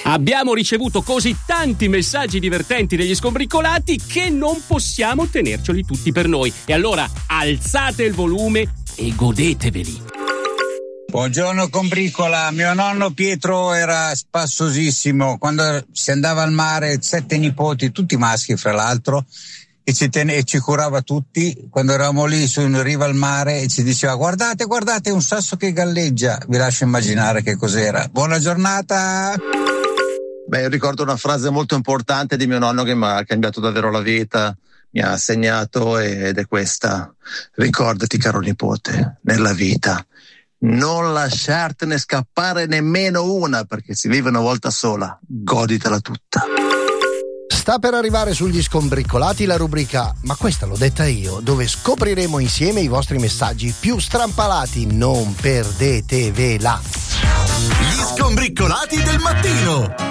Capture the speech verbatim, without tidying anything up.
Abbiamo ricevuto così tanti messaggi divertenti degli skombricolati che non possiamo tenerceli tutti per noi. E allora alzate il volume e godeteveli. Buongiorno combricola, mio nonno Pietro era spassosissimo, quando si andava al mare, sette nipoti, tutti maschi fra l'altro, e ci, ten- e ci curava tutti. Quando eravamo lì su in riva al mare e ci diceva guardate, guardate un sasso che galleggia, vi lascio immaginare che cos'era. Buona giornata! Beh, io ricordo una frase molto importante di mio nonno che mi ha cambiato davvero la vita, mi ha segnato, ed è questa: ricordati caro nipote, nella vita non lasciartene scappare nemmeno una, perché si vive una volta sola, goditela tutta. Sta per arrivare sugli skombricolati la rubrica Ma questa l'ho detta io, dove scopriremo insieme i vostri messaggi più strampalati. Non perdetevela. Gli skombricolati del mattino.